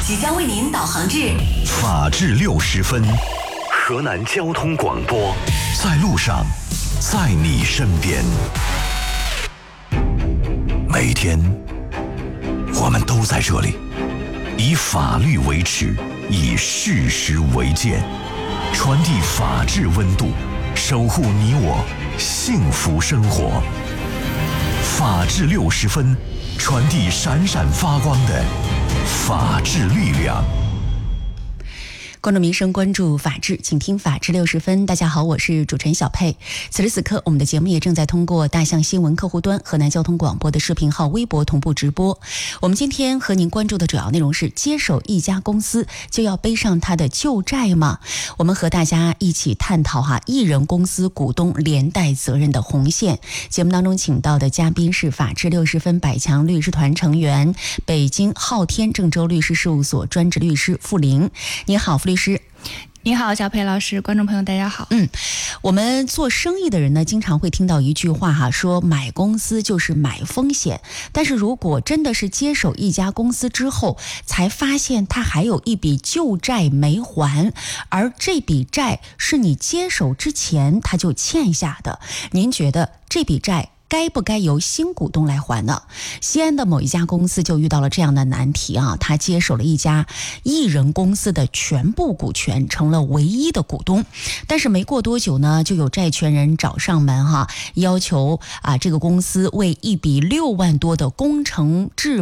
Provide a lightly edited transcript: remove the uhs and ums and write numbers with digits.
即将为您导航至法治60分，河南交通广播，在路上，在你身边。每天，我们都在这里，以法律为尺，以事实为鉴，传递法治温度，守护你我幸福生活。法治60分，传递闪闪发光的法治力量。 关注民生，关注法治，请听法治60分。大家好，我是主持人小佩。此时此刻，我们的节目也正在通过大象新闻客户端、河南交通广播的视频号、微博同步直播。我们今天和您关注的主要内容是：接手一家公司就要背上他的旧债吗？我们和大家一起探讨艺人公司股东连带责任的红线。节目当中请到的嘉宾是法治60分百强律师团成员、北京昊天郑州律师事务所专职律师傅林。你好，傅律师。 你好，小佩老师，观众朋友大家好。 我们做生意的人呢，经常会听到一句话说买公司就是买风险。但是如果真的是接手一家公司之后，才发现他还有一笔旧债没还，而这笔债是你接手之前他就欠下的，您觉得这笔债该不该由新股东来还呢？西安的某一家公司就遇到了这样的难题他接手了一家艺人公司的全部股权，成了唯一的股东。但是没过多久呢，就有债权人找上门要求这个公司为一笔6万多的工程质